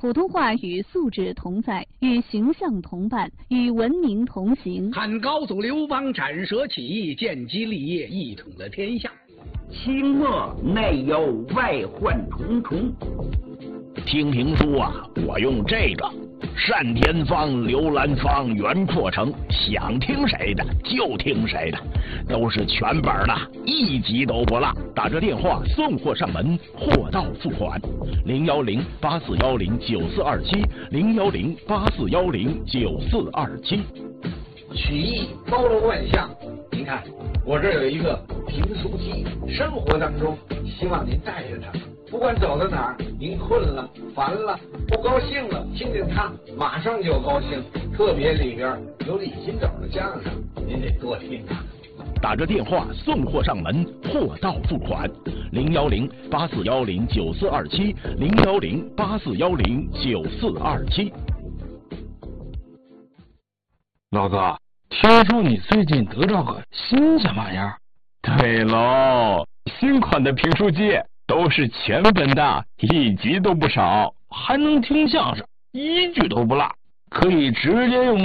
普通话与素质同在，与形象同伴，与文明同行。 汉高祖刘邦斩蛇起义，建基立业，一统了天下。 清末内忧外患重重。 听评书啊，我用这个单田芳、刘兰芳、袁阔成，想听谁的就听谁的，都是全本的，一集都不落。打这电话送货上门，货到付款。010-8410-9427 010-8410-9427。 曲艺包罗万象，您看我这有一个评书机，生活当中希望您带着它，不管走到哪儿，您困了、烦了、不高兴了，听见它马上就高兴。特别里边有李金斗的相声，您得多听它。 打着电话送货上门，货到付款。010-8410-9427 010-8410-9427。 老哥，听说你最近得着个新鲜玩意儿？ 对喽，新款的评书机都是全本的，一集都不少， 还能听相声，一句都不落，可以直接用